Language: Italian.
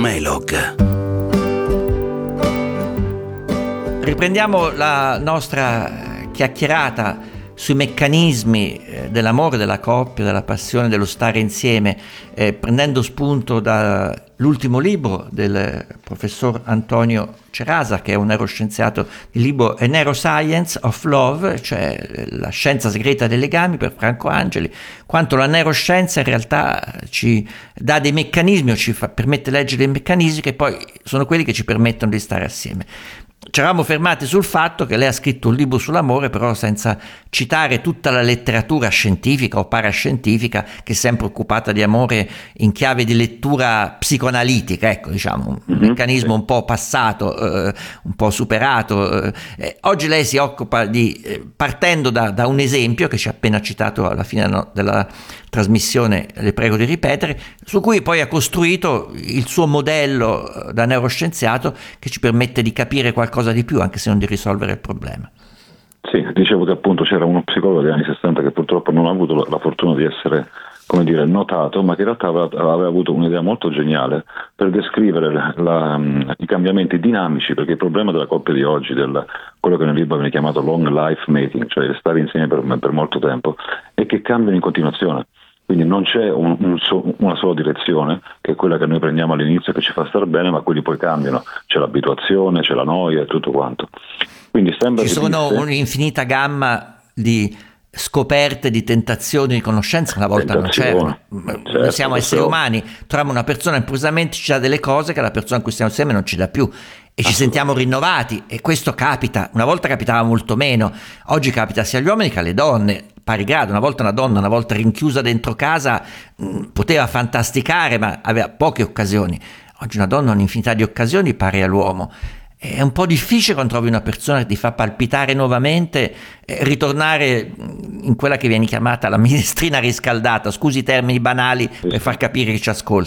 Melog. Riprendiamo la nostra chiacchierata sui meccanismi dell'amore, della coppia, della passione, dello stare insieme, prendendo spunto dall'ultimo libro del professor Antonio Cerasa, che è un neuroscienziato. Il libro è Neuroscience of Love, cioè la scienza segreta dei legami, per Franco Angeli. Quanto la neuroscienza in realtà ci dà dei meccanismi, o ci permette di leggere dei meccanismi che poi sono quelli che ci permettono di stare assieme. Ci eravamo fermati sul fatto che lei ha scritto un libro sull'amore, però senza citare tutta la letteratura scientifica o parascientifica che è sempre occupata di amore in chiave di lettura psicoanalitica, ecco, diciamo, un meccanismo un po' passato, un po' superato. Oggi lei si occupa partendo da un esempio che ci ha appena citato alla fine della trasmissione, le prego di ripetere, su cui poi ha costruito il suo modello da neuroscienziato che ci permette di capire qualcosa di più, anche se non di risolvere il problema. Sì, dicevo che appunto c'era uno psicologo degli anni 60 che purtroppo non ha avuto la fortuna di essere, come dire, notato, ma che in realtà aveva avuto un'idea molto geniale per descrivere i cambiamenti dinamici, perché il problema della coppia di oggi, quello che nel libro viene chiamato long life mating, cioè stare insieme per molto tempo, è che cambiano in continuazione. Quindi non c'è una sola direzione, che è quella che noi prendiamo all'inizio, che ci fa stare bene, ma quelli poi cambiano. C'è l'abituazione, c'è la noia e tutto quanto. Quindi sembra ci sono un'infinita gamma di scoperte, di tentazioni, di conoscenze che una volta non c'erano. Certo, noi siamo esseri umani, troviamo una persona, improvvisamente ci dà delle cose che la persona con cui stiamo insieme non ci dà più e ci sentiamo rinnovati, e questo capita. Una volta capitava molto meno, oggi capita sia agli uomini che alle donne, pari grado. Una volta una donna, una volta rinchiusa dentro casa, poteva fantasticare, ma aveva poche occasioni. Oggi una donna ha un'infinità di occasioni pari all'uomo. È un po' difficile quando trovi una persona che ti fa palpitare nuovamente, ritornare in quella che viene chiamata la minestrina riscaldata, scusi i termini banali per far capire chi ci ascolta.